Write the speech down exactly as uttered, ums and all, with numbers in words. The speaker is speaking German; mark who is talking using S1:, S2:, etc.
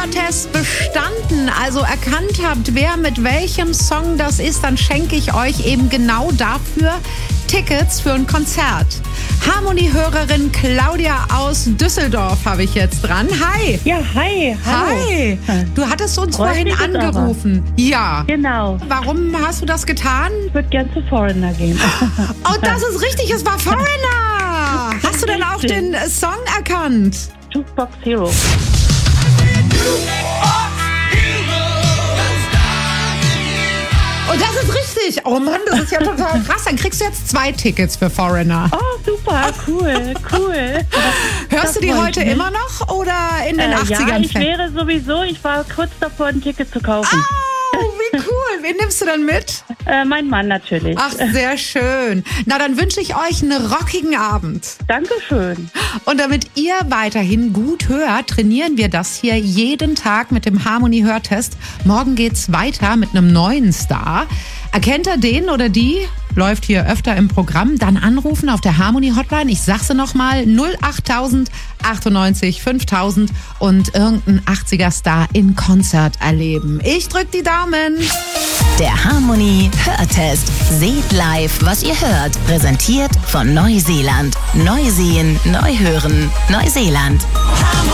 S1: Hörtest bestanden, also erkannt habt, wer mit welchem Song das ist, dann schenke ich euch eben genau dafür Tickets für ein Konzert. Harmonie-Hörerin Claudia aus Düsseldorf habe ich jetzt dran. Hi.
S2: Ja, hi. Hallo.
S1: Hi. Du hattest uns
S2: Freut
S1: vorhin
S2: mich jetzt
S1: angerufen. Ja.
S2: Genau.
S1: Warum hast du das getan?
S2: Ich würde gern zu Foreigner gehen.
S1: Oh, das ist richtig, es war Foreigner. Hast du denn auch den Song erkannt?
S2: Jukebox Hero.
S1: Und das ist richtig. Oh Mann, das ist ja total krass. Dann kriegst du jetzt zwei Tickets für Foreigner.
S2: Oh, super, cool, cool.
S1: Hörst
S2: Das
S1: du die
S2: freut
S1: heute
S2: mich.
S1: immer noch oder in den
S2: Äh,
S1: achtzigern?
S2: ja, ich
S1: Fan?
S2: wäre sowieso, ich war kurz davor, ein Ticket zu kaufen.
S1: Oh, wie cool. Wen nimmst du dann mit?
S2: Äh, mein Mann natürlich.
S1: Ach, sehr schön. Na, dann wünsche ich euch einen rockigen Abend.
S2: Dankeschön.
S1: Und damit ihr weiterhin gut hört, trainieren wir das hier jeden Tag mit dem Harmonie-Hörtest. Morgen geht's weiter mit einem neuen Star. Erkennt ihr den oder die? Läuft hier öfter im Programm. Dann anrufen auf der Harmonie-Hotline. Ich sag's nochmal, null acht null null achtundneunzig fünftausend und irgendein achtziger-Star in Konzert erleben. Ich drück die Daumen.
S3: Der Harmonie Hörtest. Seht live, was ihr hört. Präsentiert von Neuseeland. Neu sehen, neu hören. Neuseeland.